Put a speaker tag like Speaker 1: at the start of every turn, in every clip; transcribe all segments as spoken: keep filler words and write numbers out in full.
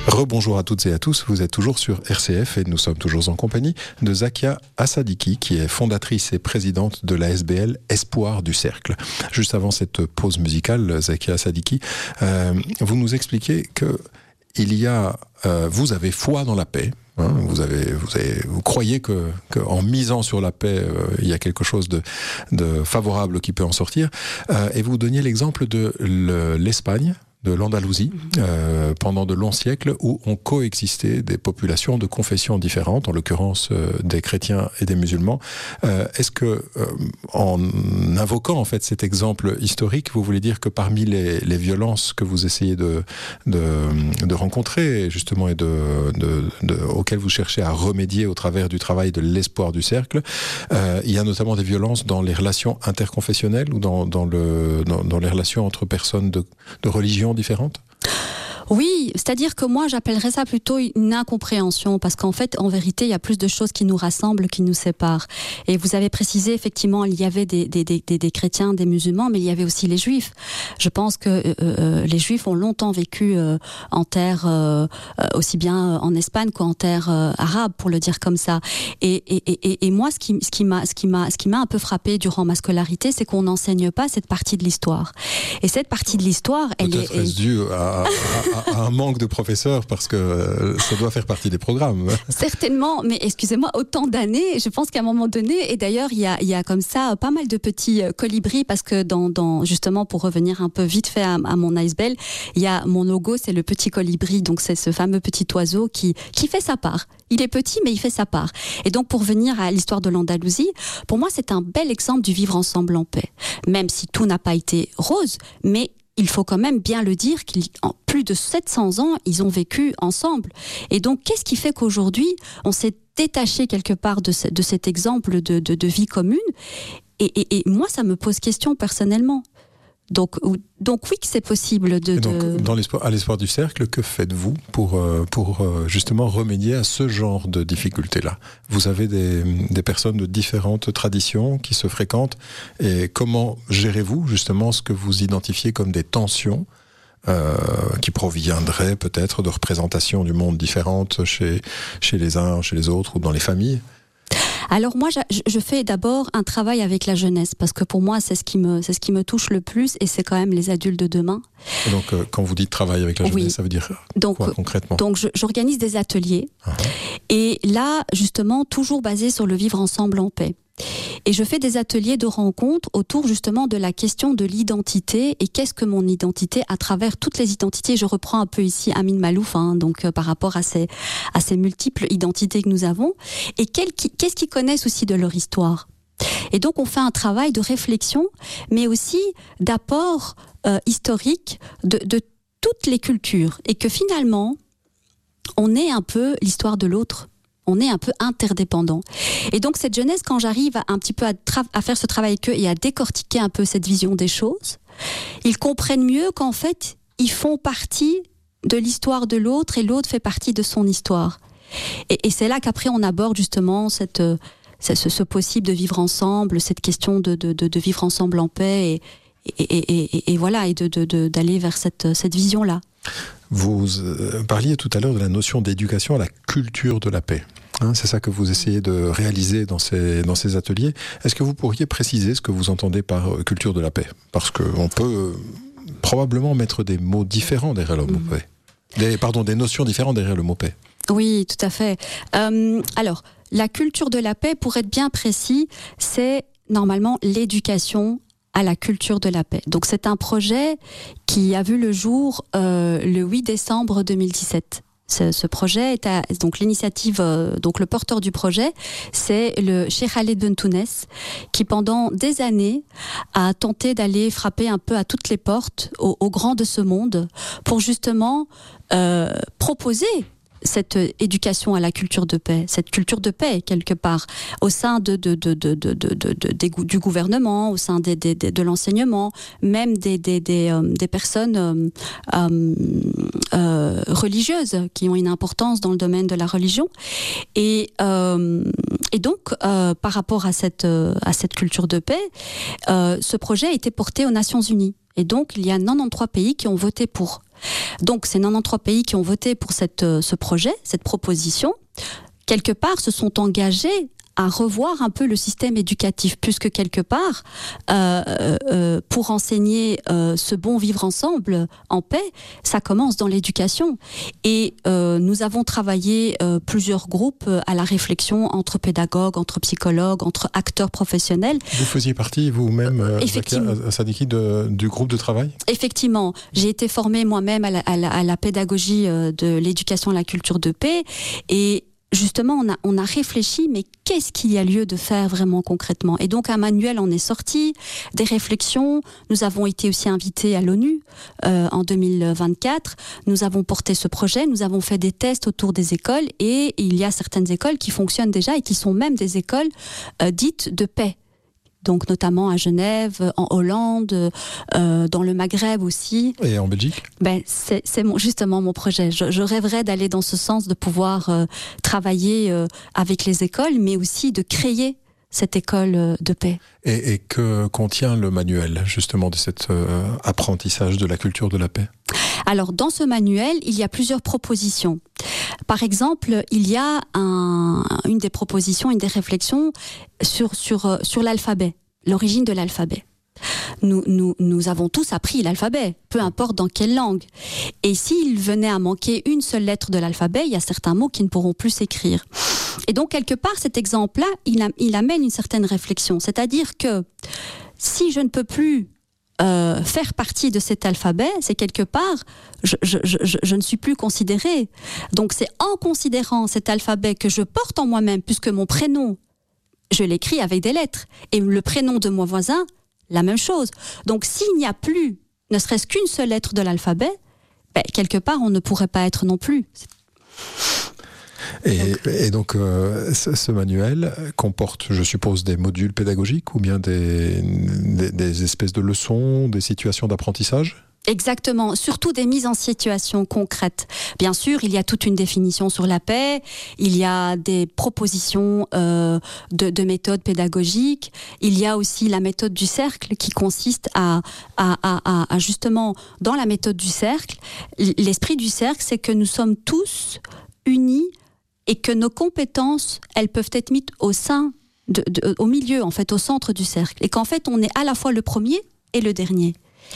Speaker 1: Rebonjour à toutes et à tous, vous êtes toujours sur R C F et nous sommes toujours en compagnie de Zakia Assadiki qui est fondatrice et présidente de l'A S B L Espoir du Cercle. Juste avant cette pause musicale, Zakia Assadiki, euh, vous nous expliquez que il y a, euh, vous avez foi dans la paix. Hein, vous, avez, vous, avez, vous croyez que, que en misant sur la paix, euh, il y a quelque chose de, de favorable qui peut en sortir. Euh, et vous donniez l'exemple de le, l'Espagne, de l'Andalousie, euh, pendant de longs siècles, où ont coexisté des populations de confessions différentes, en l'occurrence euh, des chrétiens et des musulmans. Euh, est-ce que, euh, en invoquant en fait cet exemple historique, vous voulez dire que parmi les, les violences que vous essayez de, de, de rencontrer, justement, et de, de, de, auxquelles vous cherchez à remédier au travers du travail de l'Espoir du Cercle, euh, il y a notamment des violences dans les relations interconfessionnelles ou dans, dans, le, dans, dans les relations entre personnes de, de religion différentes?
Speaker 2: Oui, c'est-à-dire que moi j'appellerais ça plutôt une incompréhension, parce qu'en fait, en vérité, il y a plus de choses qui nous rassemblent, qui nous séparent. Et vous avez précisé, effectivement, il y avait des, des, des, des chrétiens, des musulmans, mais il y avait aussi les juifs. Je pense que euh, euh, les juifs ont longtemps vécu euh, en terre, euh, aussi bien en Espagne qu'en terre euh, arabe, pour le dire comme ça. Et, et, et, et moi, ce qui, ce qui m'a, ce qui m'a, ce qui m'a un peu frappé durant ma scolarité, c'est qu'on n'enseigne pas cette partie de l'histoire. Et cette partie de l'histoire, elle
Speaker 1: Peut-être
Speaker 2: est...
Speaker 1: est-ce dû à, à, à à un manque de professeurs, parce que ça doit faire partie des programmes.
Speaker 2: Certainement, mais excusez-moi, autant d'années, je pense qu'à un moment donné, et d'ailleurs il y a, il y a comme ça pas mal de petits colibris, parce que dans, dans justement, pour revenir un peu vite fait à, à mon A S B L, il y a mon logo, c'est le petit colibri, donc c'est ce fameux petit oiseau qui, qui fait sa part. Il est petit, mais il fait sa part. Et donc, pour venir à l'histoire de l'Andalousie, pour moi, c'est un bel exemple du vivre ensemble en paix. Même si tout n'a pas été rose, mais il faut quand même bien le dire qu'en plus de sept cents ans, ils ont vécu ensemble. Et donc, qu'est-ce qui fait qu'aujourd'hui, on s'est détaché quelque part de, ce, de cet exemple de, de, de vie commune? et, et, et moi, ça me pose question personnellement. Donc, donc oui que c'est possible de...
Speaker 1: donc,
Speaker 2: de...
Speaker 1: Dans l'espoir, à l'Espoir du Cercle, que faites-vous pour, pour justement remédier à ce genre de difficultés-là? Vous avez des, des personnes de différentes traditions qui se fréquentent, et comment gérez-vous justement ce que vous identifiez comme des tensions euh, qui proviendraient peut-être de représentations du monde différentes chez, chez les uns, chez les autres ou dans les familles?
Speaker 2: Alors moi, je fais d'abord un travail avec la jeunesse, parce que pour moi, c'est ce qui me, c'est ce qui me touche le plus, et c'est quand même les adultes de demain.
Speaker 1: Et donc, euh, quand vous dites travail avec la jeunesse, oui. Ça veut dire
Speaker 2: donc,
Speaker 1: quoi concrètement?
Speaker 2: Donc, je, j'organise des ateliers, uh-huh. Et là, justement, toujours basé sur le vivre ensemble en paix. Et je fais des ateliers de rencontres autour justement de la question de l'identité, et qu'est-ce que mon identité à travers toutes les identités. Je reprends un peu ici Amin Malouf, hein, donc euh, par rapport à ces, à ces multiples identités que nous avons, et quel, qu'est-ce qu'ils connaissent aussi de leur histoire. Et donc on fait un travail de réflexion, mais aussi d'apport euh, historique de, de toutes les cultures, et que finalement on est un peu l'histoire de l'autre. On est un peu interdépendants. Et donc cette jeunesse, quand j'arrive à, un petit peu à, tra- à faire ce travail avec eux et à décortiquer un peu cette vision des choses, ils comprennent mieux qu'en fait, ils font partie de l'histoire de l'autre, et l'autre fait partie de son histoire. Et, et c'est là qu'après on aborde justement cette, ce, ce possible de vivre ensemble, cette question de, de, de, de vivre ensemble en paix, et, et, et, et, et voilà, et de, de, de, d'aller vers cette, cette vision-là.
Speaker 1: Vous euh, parliez tout à l'heure de la notion d'éducation à la culture de la paix. Hein, c'est ça que vous essayez de réaliser dans ces, dans ces ateliers. Est-ce que vous pourriez préciser ce que vous entendez par euh, culture de la paix? Parce qu'on peut euh, probablement mettre des mots différents derrière le mot paix. Des, pardon, des notions différentes derrière le mot paix.
Speaker 2: Oui, tout à fait. Euh, alors, la culture de la paix, pour être bien précis, c'est normalement l'éducation à la culture de la paix. Donc c'est un projet qui a vu le jour euh, le huit décembre deux mille dix-sept. Ce, ce projet est à, donc l'initiative, euh, donc le porteur du projet, c'est le Cheikh Khaled Bentounès, qui pendant des années a tenté d'aller frapper un peu à toutes les portes aux, aux grands de ce monde pour justement euh, proposer cette éducation à la culture de paix, cette culture de paix quelque part, au sein de, de, de, de, de, de, de, de, des, du gouvernement, au sein des, des, des, de l'enseignement, même des, des, des, euh, des personnes euh, euh, euh, religieuses qui ont une importance dans le domaine de la religion. Et, euh, et donc, euh, par rapport à cette, euh, à cette culture de paix, euh, ce projet a été porté aux Nations Unies. Et donc, il y a quatre-vingt-treize pays qui ont voté pour. Donc, c'est quatre-vingt-treize pays qui ont voté pour cette, ce projet, cette proposition. Quelque part, se sont engagés à revoir un peu le système éducatif, puisque quelque part, euh, euh, pour enseigner euh, ce bon vivre ensemble en paix, ça commence dans l'éducation. Et euh, nous avons travaillé euh, plusieurs groupes à la réflexion entre pédagogues, entre psychologues, entre acteurs professionnels.
Speaker 1: Vous faisiez partie vous-même, euh,
Speaker 2: Effectivement.
Speaker 1: Zakia Assadiki, de, du groupe de travail ?
Speaker 2: Effectivement, j'ai été formée moi-même à la, à la, à la pédagogie de l'éducation à la culture de paix, et justement, on a, on a réfléchi, mais qu'est-ce qu'il y a lieu de faire vraiment concrètement ? Et donc, un manuel en est sorti, des réflexions. Nous avons été aussi invités à l'ONU euh, en deux mille vingt-quatre. Nous avons porté ce projet, nous avons fait des tests autour des écoles, et il y a certaines écoles qui fonctionnent déjà et qui sont même des écoles euh, dites de paix. Donc notamment à Genève, en Hollande, euh, dans le Maghreb aussi.
Speaker 1: Et en Belgique ?
Speaker 2: Ben c'est, c'est mon, justement mon projet. Je, je rêverais d'aller dans ce sens, de pouvoir euh, travailler euh, avec les écoles, mais aussi de créer cette école euh, de paix.
Speaker 1: Et, et que contient le manuel justement de cet euh, apprentissage de la culture de la paix ?
Speaker 2: Alors dans ce manuel, il y a plusieurs propositions. Par exemple, il y a un, une des propositions, une des réflexions sur, sur, sur l'alphabet, l'origine de l'alphabet. Nous, nous, nous avons tous appris l'alphabet, peu importe dans quelle langue. Et s'il venait à manquer une seule lettre de l'alphabet, il y a certains mots qui ne pourront plus s'écrire. Et donc, quelque part, cet exemple-là, il, a, il amène une certaine réflexion. C'est-à-dire que si je ne peux plus Euh, faire partie de cet alphabet, c'est quelque part, je, je, je, je ne suis plus considérée. Donc c'est en considérant cet alphabet que je porte en moi-même, puisque mon prénom, je l'écris avec des lettres, et le prénom de mon voisin, la même chose. Donc s'il n'y a plus, ne serait-ce qu'une seule lettre de l'alphabet, ben, quelque part on ne pourrait pas être non plus.
Speaker 1: Et donc, et donc euh, ce, ce manuel comporte, je suppose, des modules pédagogiques ou bien des, des, des espèces de leçons, des situations d'apprentissage ?
Speaker 2: Exactement, surtout des mises en situation concrètes. Bien sûr, il y a toute une définition sur la paix, il y a des propositions euh, de, de méthodes pédagogiques, il y a aussi la méthode du cercle qui consiste à, à, à, à justement, dans la méthode du cercle, l'esprit du cercle, c'est que nous sommes tous unis et que nos compétences, elles peuvent être mises au sein, de, de, au milieu, en fait, au centre du cercle. Et qu'en fait, on est à la fois le premier et le dernier.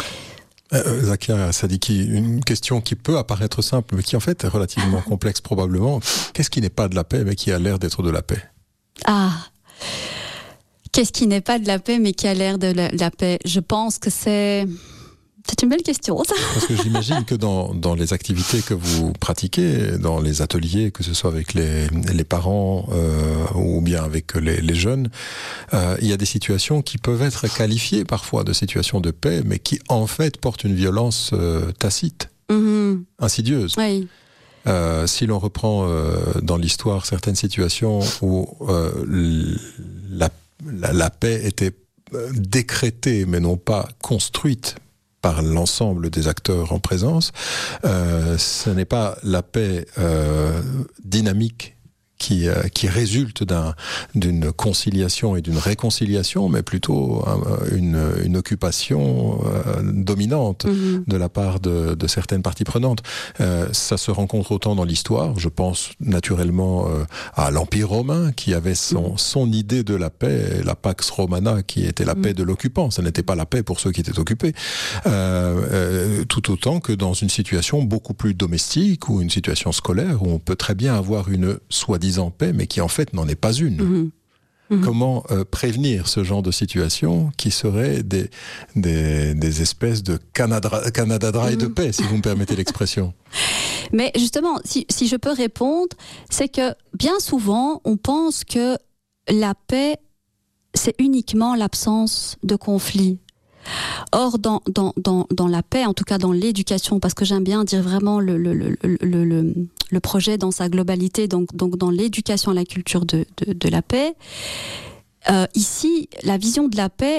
Speaker 1: Euh, Zakia Assadiki, une question qui peut apparaître simple, mais qui en fait est relativement complexe probablement. Qu'est-ce qui n'est pas de la paix, mais qui a l'air d'être de la paix ?
Speaker 2: Ah, qu'est-ce qui n'est pas de la paix, mais qui a l'air de la, de la paix ? Je pense que c'est... C'est une belle question, ça.
Speaker 1: Parce que j'imagine que dans, dans les activités que vous pratiquez, dans les ateliers, que ce soit avec les, les parents euh, ou bien avec les, les jeunes, euh, il y a des situations qui peuvent être qualifiées parfois de situations de paix, mais qui en fait portent une violence euh, tacite, mmh. insidieuse.
Speaker 2: Oui.
Speaker 1: Euh, si l'on reprend euh, dans l'histoire certaines situations où euh, la, la, la paix était décrétée, mais non pas construite par l'ensemble des acteurs en présence, euh, ce n'est pas la paix euh, dynamique qui, euh, qui résulte d'un, d'une conciliation et d'une réconciliation, mais plutôt euh, une, une occupation euh, dominante mmh. de la part de, de certaines parties prenantes. Euh, ça se rencontre autant dans l'histoire, je pense naturellement euh, à l'Empire romain, qui avait son, son idée de la paix, la Pax Romana, qui était la mmh. paix de l'occupant. Ce n'était pas la paix pour ceux qui étaient occupés. Euh, euh, tout autant que dans une situation beaucoup plus domestique ou une situation scolaire, où on peut très bien avoir une soi-disant en paix, mais qui en fait n'en est pas une. Mmh. Mmh. Comment euh, prévenir ce genre de situation qui seraient des, des, des espèces de Canada, Canada Dry mmh. de paix, si vous me permettez l'expression.
Speaker 2: Mais justement, si, si je peux répondre, c'est que bien souvent, on pense que la paix, c'est uniquement l'absence de conflit. Or, dans, dans, dans, dans la paix, en tout cas dans l'éducation, parce que j'aime bien dire vraiment le, le, le, le, le, le projet dans sa globalité, donc, donc dans l'éducation à la culture de, de, de la paix, euh, ici, la vision de la paix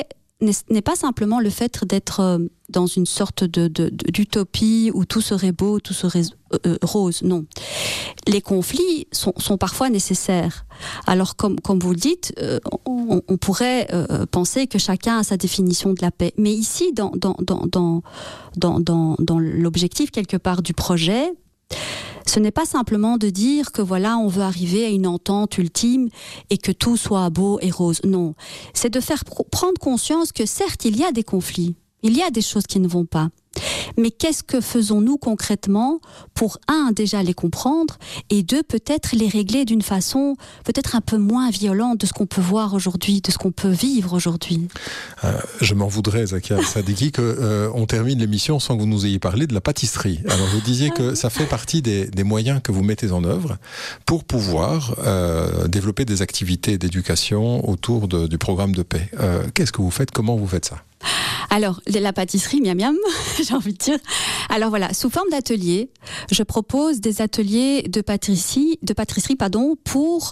Speaker 2: n'est pas simplement le fait d'être dans une sorte de, de, de, d'utopie où tout serait beau, tout serait euh, rose. Non. Les conflits sont, sont parfois nécessaires. Alors, comme, comme vous le dites, euh, on, on pourrait euh, penser que chacun a sa définition de la paix. Mais ici, dans, dans, dans, dans, dans, dans, dans l'objectif, quelque part, du projet, ce n'est pas simplement de dire que voilà, on veut arriver à une entente ultime et que tout soit beau et rose. Non. C'est de faire pr- prendre conscience que certes, il y a des conflits. Il y a des choses qui ne vont pas. Mais qu'est-ce que faisons-nous concrètement pour, un, déjà les comprendre, et deux, peut-être les régler d'une façon peut-être un peu moins violente de ce qu'on peut voir aujourd'hui, de ce qu'on peut vivre aujourd'hui.
Speaker 1: Euh, je m'en voudrais, Zakia Sadiki, qu'on euh, termine l'émission sans que vous nous ayez parlé de la pâtisserie. Alors vous disiez que ça fait partie des, des moyens que vous mettez en œuvre pour pouvoir euh, développer des activités d'éducation autour de, du programme de paix. Euh, qu'est-ce que vous faites? Comment vous faites ça?
Speaker 2: Alors, la pâtisserie, miam miam, j'ai envie de dire. Alors voilà, sous forme d'atelier, je propose des ateliers de pâtisserie, de pâtisserie pardon, pour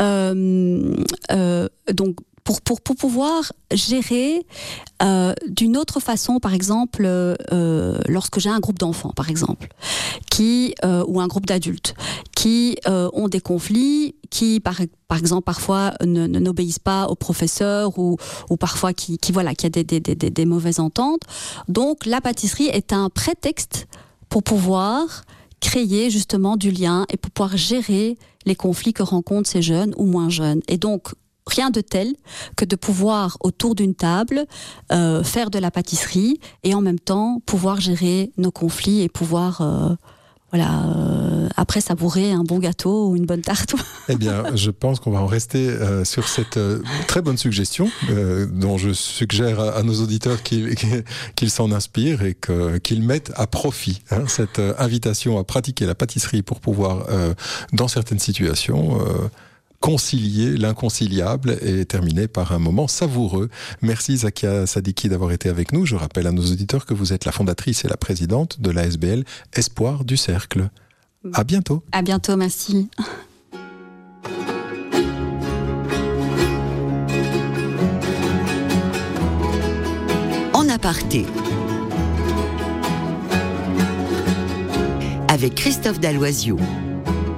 Speaker 2: euh, euh, donc pour pour pour pouvoir gérer euh, d'une autre façon, par exemple, euh, lorsque j'ai un groupe d'enfants, par exemple, qui euh, ou un groupe d'adultes qui euh, ont des conflits, qui par par exemple parfois ne, ne n'obéissent pas au professeur ou ou parfois qui qui voilà qui a des des des des mauvaises ententes. Donc la pâtisserie est un prétexte pour pouvoir créer justement du lien et pour pouvoir gérer les conflits que rencontrent ces jeunes ou moins jeunes. Et donc rien de tel que de pouvoir, autour d'une table, euh, faire de la pâtisserie et en même temps pouvoir gérer nos conflits et pouvoir, euh, voilà, euh, après savourer un bon gâteau ou une bonne tarte.
Speaker 1: Eh bien, je pense qu'on va en rester euh, sur cette euh, très bonne suggestion euh, dont je suggère à, à nos auditeurs qu'ils, qu'ils s'en inspirent et que, qu'ils mettent à profit hein, cette euh, invitation à pratiquer la pâtisserie pour pouvoir, euh, dans certaines situations, euh, concilier l'inconciliable et terminer par un moment savoureux. Merci Zakia Sadiki d'avoir été avec nous. Je rappelle à nos auditeurs que vous êtes la fondatrice et la présidente de l'A S B L Espoir du Cercle. À bientôt.
Speaker 2: À bientôt, merci.
Speaker 3: En aparté. Avec Christophe Dalloisiou.